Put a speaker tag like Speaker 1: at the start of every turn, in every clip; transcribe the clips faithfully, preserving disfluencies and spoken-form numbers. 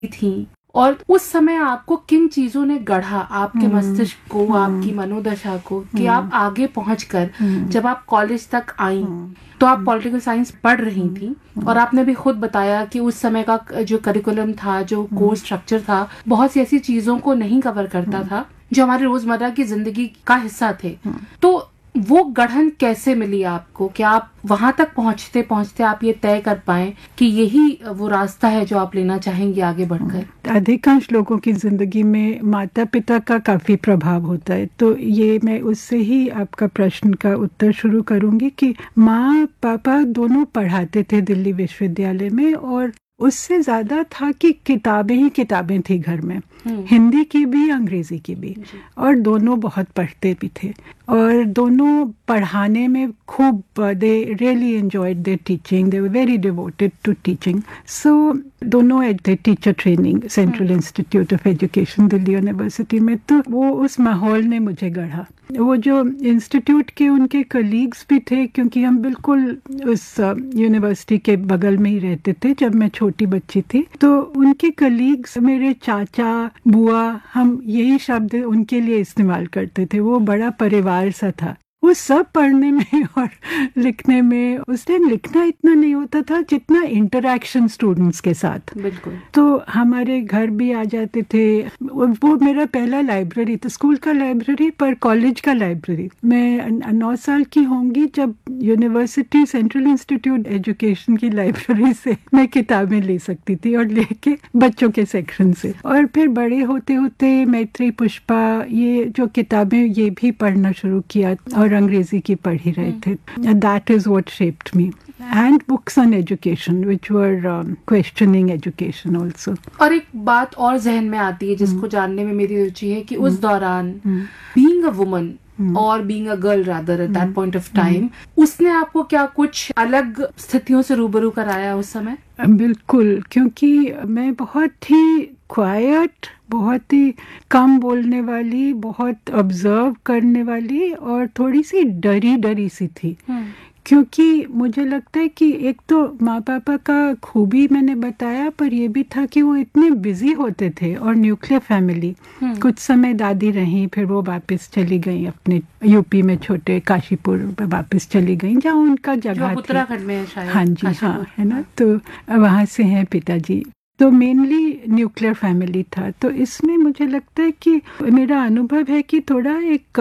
Speaker 1: थी और उस समय आपको किन चीजों ने गढ़ा आपके मस्तिष्क को, आपकी मनोदशा को, कि आप आगे पहुंचकर जब आप कॉलेज तक आई तो आप पॉलिटिकल साइंस पढ़ रही थी और आपने भी खुद बताया कि उस समय का जो करिकुलम था, जो कोर्स स्ट्रक्चर था, बहुत सी ऐसी चीजों को नहीं कवर करता था जो हमारे रोजमर्रा की जिंदगी का हिस्सा थे। तो वो गढ़न कैसे मिली आपको कि आप वहां तक पहुंचते पहुंचते आप ये तय कर पाए कि यही वो रास्ता है जो आप लेना चाहेंगे आगे बढ़कर?
Speaker 2: अधिकांश लोगों की जिंदगी में माता पिता का काफी प्रभाव होता है, तो ये मैं उससे ही आपका प्रश्न का उत्तर शुरू करूंगी कि माँ पापा दोनों पढ़ाते थे दिल्ली विश्वविद्यालय में, और उससे ज्यादा था कि किताबें ही किताबें थी घर में, हिंदी की भी अंग्रेजी की भी, और दोनों बहुत पढ़ते भी थे और दोनों पढ़ाने में खूब, they really enjoyed there teaching, they were very devoted to teaching. सो दोनों at the teacher training central institute of education Delhi university में, तो वो उस माहौल ने मुझे गढ़ा। वो जो इंस्टीट्यूट के उनके कलीग्स भी थे, क्योंकि हम बिल्कुल उस यूनिवर्सिटी के बगल में ही रहते थे जब मैं छोटी बच्ची थी, तो उनके कलीग्स, मेरे चाचा बुआ, हम यही शब्द उनके लिए इस्तेमाल करते थे। वो बड़ा परिवार सा था। वो सब पढ़ने में और लिखने में, उस टाइम लिखना इतना नहीं होता था जितना इंटरैक्शन स्टूडेंट्स के साथ।
Speaker 1: बिल्कुल।
Speaker 2: तो हमारे घर भी आ जाते थे। वो मेरा पहला लाइब्रेरी था, स्कूल का लाइब्रेरी पर कॉलेज का लाइब्रेरी। मैं नौ साल की होंगी जब यूनिवर्सिटी सेंट्रल इंस्टीट्यूट एजुकेशन की लाइब्रेरी से मैं किताबें ले सकती थी, और लेके बच्चों के सेक्शन से। और फिर बड़े होते होते मैत्री, पुष्पा, ये जो किताबें, ये भी पढ़ना शुरू किया और अंग्रेजी की पढ़ ही रहे थे। That is what shaped me, and books on education which were questioning education also.
Speaker 1: और एक बात और जहन में आती है जिसको जानने में मेरी रुचि है कि उस दौरान बीइंग अ वुमन और being a girl rather at that point of time, उसने आपको क्या कुछ अलग स्थितियों से रूबरू कराया उस समय?
Speaker 2: बिल्कुल, क्योंकि मैं बहुत ही क्वाइट, बहुत ही कम बोलने वाली, बहुत ऑब्जर्व करने वाली और थोड़ी सी डरी डरी सी थी। क्योंकि मुझे लगता है कि एक तो माँ पापा का खूबी मैंने बताया, पर ये भी था कि वो इतने बिजी होते थे, और न्यूक्लियर फैमिली। कुछ समय दादी रहीं, फिर वो वापस चली गई अपने यूपी में, छोटे काशीपुर वापस चली गई, जहाँ उनका जगह थी।
Speaker 1: उत्तराखंड में है शायद।
Speaker 2: हाँ जी, हाँ, है ना। तो वहाँ से हैं पिताजी। तो मेनली न्यूक्लियर फैमिली था। तो इसमें मुझे लगता है कि मेरा अनुभव है कि थोड़ा एक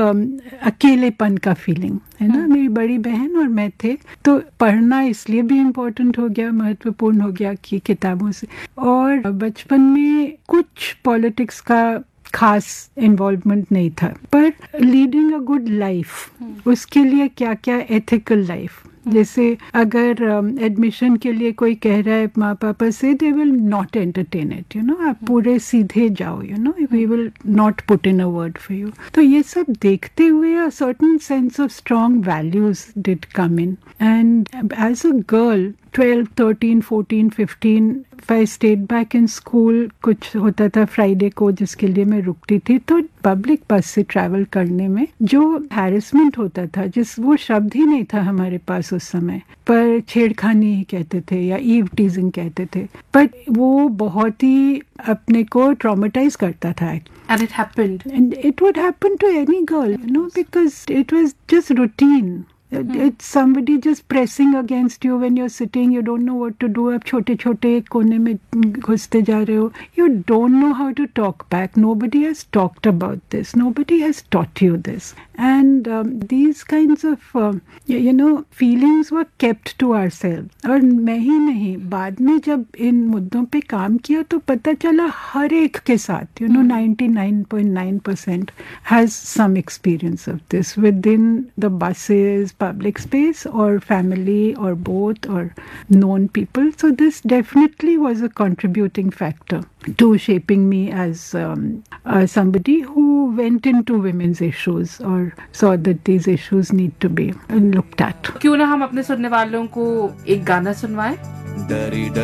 Speaker 2: अकेलेपन का फीलिंग है ना। मेरी बड़ी बहन और मैं थे, तो पढ़ना इसलिए भी इम्पोर्टेंट हो गया, महत्वपूर्ण हो गया कि किताबों से। और बचपन में कुछ पॉलिटिक्स का खास इन्वॉल्वमेंट नहीं था, पर लीडिंग अ गुड लाइफ, उसके लिए क्या क्या एथिकल लाइफ, जैसे अगर एडमिशन uh, के लिए कोई कह रहा है माँ पापा से, they will not entertain it, you know, आप पूरे सीधे जाओ, you know, we will not put in a word for you. तो ये सब देखते हुए a certain sense of strong values did come in, and as a girl twelve, thirteen, fourteen, fifteen, if I stayed back in school, कुछ होता था Friday को जिसके लिए मैं रुकती थी, तो पब्लिक बस से ट्रैवल करने में जो हैरेसमेंट होता था, जिस वो शब्द ही नहीं था हमारे पास उस समय, पर छेड़खानी ही कहते थे या ईव टीजिंग कहते थे, पर वो बहुत ही अपने को ट्रॉमेटाइज करता था।
Speaker 1: And it happened.
Speaker 2: And it would happen to any girl, you know, because it was just routine. Hmm. It's somebody just pressing against you when you're sitting, you don't know what to do, आप छोटे छोटे कोने में घुसते जा रहे हो, you don't know how to talk back, nobody has talked about this, nobody has taught you this, and um, these kinds of uh, you know feelings were kept to ourselves। और मैं ही नहीं, बाद में जब इन मुद्दों पे काम किया तो पता चला हर एक के साथ, you know, ninety-nine point nine percent has some experience of this within the buses, public space, or family, or both, or known people. So this definitely was a contributing factor to shaping me as um, uh, somebody who went into women's issues or saw that these issues need to be looked at.
Speaker 1: क्यों ना हम अपने सुनने वालों को एक गाना सुनवाएं?